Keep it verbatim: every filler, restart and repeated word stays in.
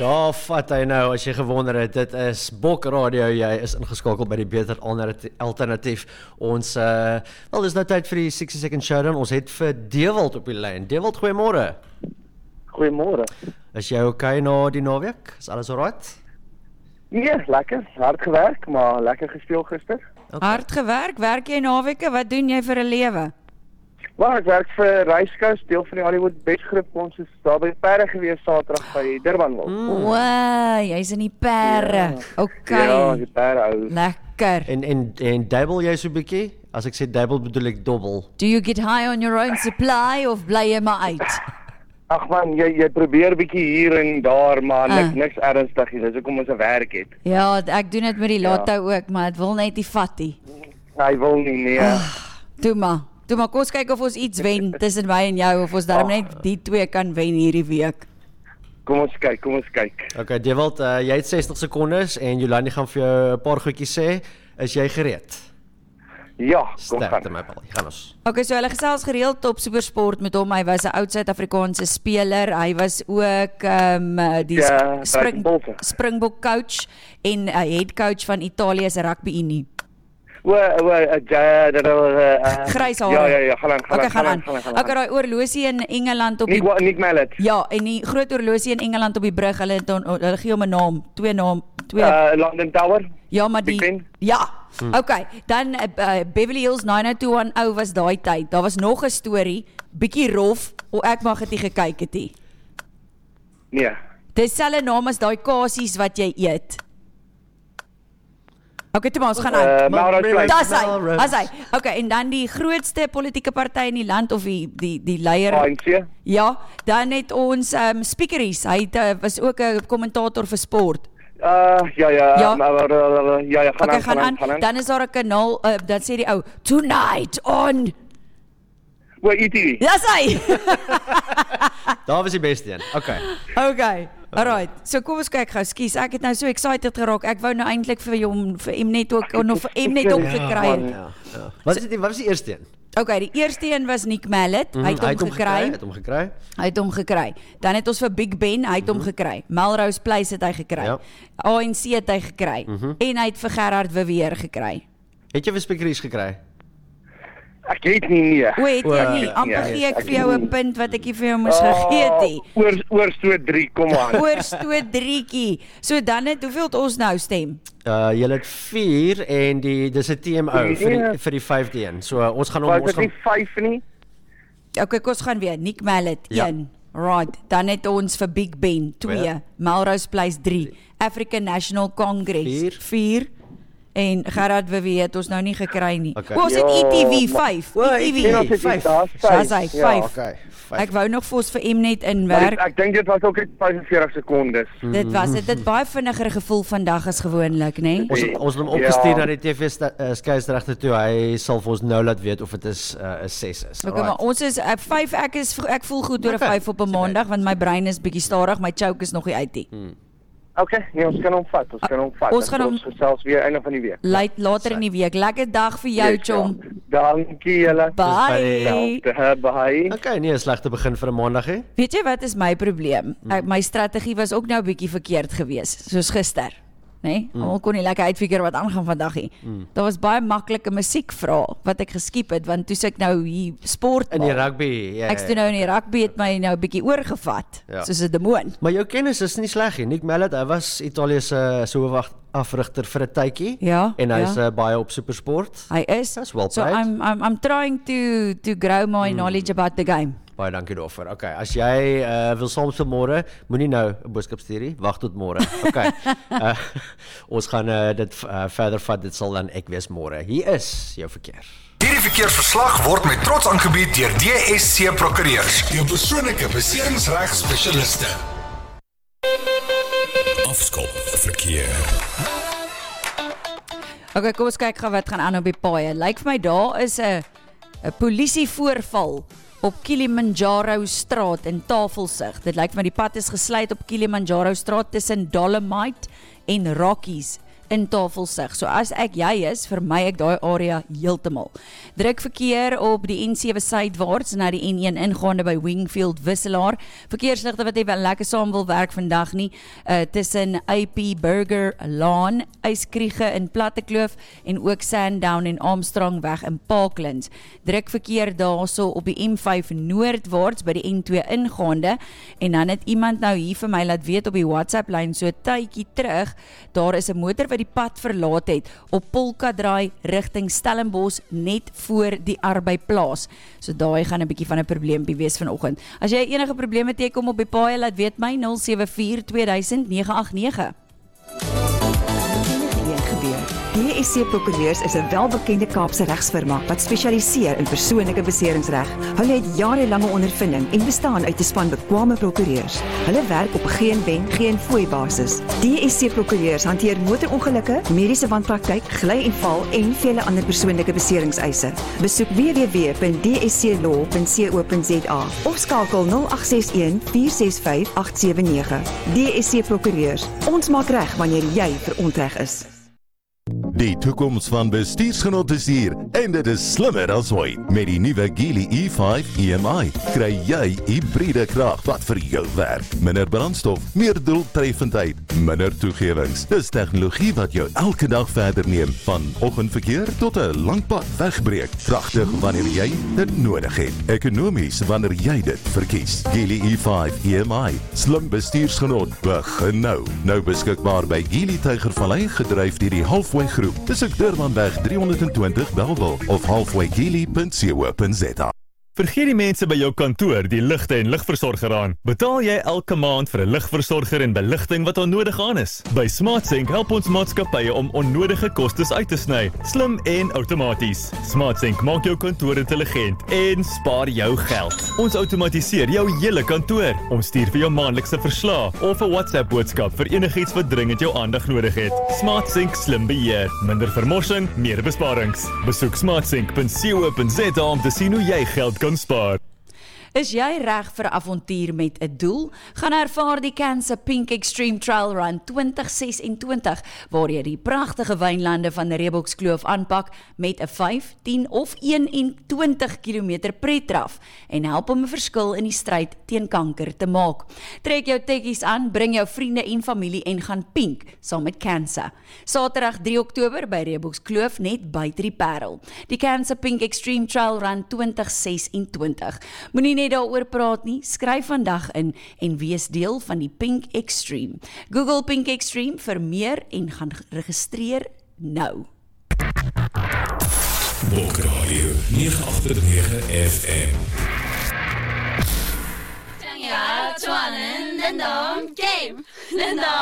Daar vat hy nou, as jy gewonder het, dit is Bok Radio, jy is ingeskakel by die Beter Alternatief. Ons, uh, wel, dis nou tyd vir die sixty second showdown, ons het vir Dewald op die lyn. Dewald, goeiemôre. Goeiemôre. Is jy okay na die naweek? Is alles alright? Nee, lekker. Hard gewerk, maar lekker gespeel gister. Okay. Hard gewerk, werk jy naweke? Wat doen jy vir 'n lewe? Maar ek werk vir Reiskous, deel van die Hollywood Bestgroep. Ons is daar by Perde gewees Saterdag by Durbanville. Mm. Wow, jy's in die perde. Ja. Okay. Ja, die perde ou. Lekker. En en en dubbel jy so 'n bietjie? As ek sê dubbel bedoel ek dobbel. Do you get high on your own supply of bly jy maar uit? Ag man, jy jy probeer bietjie hier en daar, maar uh. niks niks ernstig nie. Dis hoekom ons 'n werk het. Ja, ek doen dit met die lotto ja. ook, maar dit wil net nie vat nie. Hy wil nie nee. Oh, Toe maar. Toe maar kom ons kyk of ons iets wen tussen my en jou of ons daarom oh. net die twee kan wen hierdie week. Kom ons kyk, kom ons kyk. Okay, Dewald, uh, jy het sestig sekondes en Jolani gaan vir jou 'n paar goedjies sê. Is jy gereed? Ja, kom Sterkte my bal. Gaan ons. Okay, so hulle gesels gereeld op Supersport met hom. Hy was 'n oud Suid-Afrikaanse speler. Hy was ook ehm um, die ja, spring, Springbok coach en 'n uh, head coach van Italië se rugby unie. O, o, ja, dat uh grys hare. Ja, ja, ja, gaan aan, gaan okay, aan, gaan aan. gaan aan. Okay, daai oorlosie in Engeland op die Nick, Nick Mallet. Ja, en die groot oorlosie in Engeland op die brug. Hulle hulle gee hom 'n naam, twee naam, twee uh, London Tower. Ja, maar die ja. Hmm. Okay, dan uh, Beverly Hills nine oh two one oh was daai tyd. Daar was nog 'n storie, bietjie rof, o ek mag dit nie gekyk het nie. Nee. Dis selfe naam as daai kasies wat jy eet. Okay, toe maar ons gaan uit. Uh, Dis hy. Dis hy. Okay, en dan die grootste politieke party in die land of die die die leier. A N C. Ja, dan het ons ehm um, speakeries. Hy het, uh, was ook 'n kommentator vir sport. Uh ja ja, ja, maar uh, ja ja, gaan okay, aan, gaan aan. aan. Dan is daar 'n kanaal, uh, dan sê die ou, tonight on Wat E T V. Dis hy. Daar was die beste een. Okay. Okay. Alright. So kom ons kyk gou. Skus, ek het nou so excited geraak. Ek wou nou eintlik vir hom vir hom net ook of vir hom net opgekry het. Ja, ja. Wat is dit? Wat was die eerste een? Okay, die eerste een was Nick Mallet. Mm, hy het hom gekry. Hy het hom gekry. Hy het hom gekry. Dan het ons vir Big Ben, hy het hom mm -hmm. gekry. Melrose Place het hy gekry. Ja. A N C het hy gekry. Mm -hmm. En hy het vir Gerard Weweer gekry. Het jy vir speakeries gekry? Ek weet nie nie. O, het jy nie? Amper gee ek vir jou 'n punt wat ek nie vir jou moes gegee het nie. Oor oorstoot drie, kom aan. Oorstoot drietjie. So dan het hoeveel het ons nou stem? Uh julle het vier en die dis 'n T M O vir die vir die vyfde een. So uh, ons gaan hom ons gaan nie vyf nie. Okay, kom ons gaan weer. Nick Mallet een. Ja. Right. Dan het ons vir Big Ben twee, ja. Melrose Place drie, African National Congress vier. En Gerard Weweer het ons nou nie gekry nie. Okay. O, ons het E T V vyf. E T V vyf. Dis hy vyf. Ek wou nog vir ons vir Mnet inwerk. Ek, ek dink dit was ook net vyfenveertig sekondes. Mm. Dit was dit het baie vinniger gevoel vandag as gewoonlik, nê? Nee? Ons het ons het hom opgestuur ja. na die T V skeieregter toe. Hy sal vir ons nou laat weet of dit is 'n uh, ses is. Okay, maar ons is uh, vyf. Ek is ek voel goed oor 'n vyf op 'n maandag want my brein is bietjie stadig, my choke is nog nie uit nie. Hmm. Okay, nee, ons kan hom vat. Ons kan hom vat. Ons gaan hom gesels weer einde van die week. Late later in die week. Lekker dag vir jou, chom. Ja. Dankie julle. Bye. Bye. Okay, nee, 'n slegte begin vir 'n maandag hè. Weet jy wat is my probleem? Hmm. My strategie was ook nou 'n bietjie verkeerd geweest, soos gister. Nee, mm. Almal kon nie lekker uitfigure wat aangaan vandag nie. Mm. Daar was baie maklike musiekvrae wat ek geskiep het want toe ek nou hier sport in die rugby. Ja, ek toe nou in die rugby het my nou 'n bietjie oorgevat ja. soos 'n demoon. Maar jou kennis is nie sleg nie. Nick Mallet, hy was Italië se so afrigter vir 'n tydjie ja, en hy's ja. uh, baie op Supersport. Hy is. Well so I'm I'm I'm trying to to grow my mm. knowledge about the game. Baie dankie daarvoor. Okay, as jy uh, wil saam speel môre, moenie nou 'n boodskap stuur nie. Wag tot môre. Okay. uh, ons gaan uh, dit uh, verder vat. Dit sal dan ek wees môre. Hier is jou verkeer. Hierdie verkeersverslag word met trots aangebied deur D S C Prokureurs, jou persoonlike beseringsregspesialiste. Afskop verkeer. Okay, kom ons kyk gou wat gaan aan op die paaie. Lyk vir my daar is 'n 'n polisie voorval op Kilimanjaro straat in Tafelsig. Dit lyk vir my die pad is gesluit op Kilimanjaro straat tussen Dolomite en Rockies in Tafelsig. So as ek jy is, vermy ek daai area heeltemal. Druk verkeer op die N sewe suidwaarts na die N een ingaande by Wingfield Wisselaar. Verkeersligte wat jy wel lekker saam wil werk vandag nie, uh, tussen A P Burger Laan, Yskriege in Plattekloof en ook Sandown en Armstrong weg in Parklands. Druk verkeer daarso op die M vyf noordwaarts by die N twee ingaande en dan het iemand nou hier vir my laat weet op die WhatsApp lyn so 'n tydjie terug, daar is 'n motor wat die pad verlaat het op Polka draai rigting Stellenbosch net voor die arbeidsplaas. So daai gaan 'n bietjie van 'n probleempie wees vanoggend. As jy enige probleme teekom op die paaie, laat weet my nul sewe vier twee duisend nege agt nege. D S C Prokureurs is 'n welbekende Kaapse regsfirma wat spesialiseer in persoonlike beseringsreg. Hulle het jarelange ondervinding en bestaan uit 'n span bekwame prokureurs. Hulle werk op geen wen, geen fooi basis. D S C Prokureurs hanteer motorongelukke, mediese wanpraktyk, gly en val en vele ander persoonlike beseringseise. Besoek w w w punt d s c law punt co punt z a of skakel nul agt ses een vier ses vyf agt sewe nege. D S C Prokureurs. Ons maak reg wanneer jy verontreg is. Die toekoms van bestuursgenot is hier en dit is slimmer as ooit. Met die nuwe Geely E vyf E M I kry jy hybride krag wat vir jou werk. Minder brandstof, meer doeltreffendheid, minder toegewings. Dis tegnologie wat jou elke dag verder neem, van oggendverkeer tot 'n lang pad wegbreek. Kragtig wanneer jy dit nodig het. Ekonomies wanneer jy dit verkies. Geely E vyf E M I, slim bestuursgenot, begin nou. Nou beskikbaar by Geely Tygervallei, gedryf deur die Halfway Groep. Besoek Durbanweg drie honderd twintig Bellville of halfway geely punt co punt z a. Vergeet die mense by jou kantoor die ligte en ligversorger aan. Betaal jy elke maand vir 'n ligversorger en beligting wat onnodig aan is? By SmartSync help ons maatskappye om onnodige kostes uit te sny, slim en outomaties. SmartSync maak jou kantoor intelligent en spaar jou geld. Ons outomatiseer jou hele kantoor. Ons stuur vir jou maandelikse verslae of 'n WhatsApp boodskap vir enigiets wat dringend jou aandag nodig het. SmartSync slim beheer, minder vermorsing, meer besparings. Besoek smartsync punt co punt z a om te sien hoe jy geld kan spaar. Is jy reg vir 'n avontuur met 'n doel? Gaan ervaar die Cancer Pink Extreme Trail Run twintig ses en twintig, waar jy die pragtige wynlande van die Rebokskloof aanpak met 'n vyf, tien of een en twintig kilometer pretdraf en help om 'n verskil in die stryd teen kanker te maak. Trek jou tekkies aan, bring jou vriende en familie en gaan pink saam met Cancer. Saterdag drie Oktober by Rebokskloof net buite die Parel. Die Cancer Pink Extreme Trail Run twintig ses en twintig. Moenie net daaroor praat nie, skryf vandag in en wees deel van die Pink Extreme. Google Pink Extreme vir meer en gaan registreer nou. Bok Radio nege agt nege F M. Ja, Game.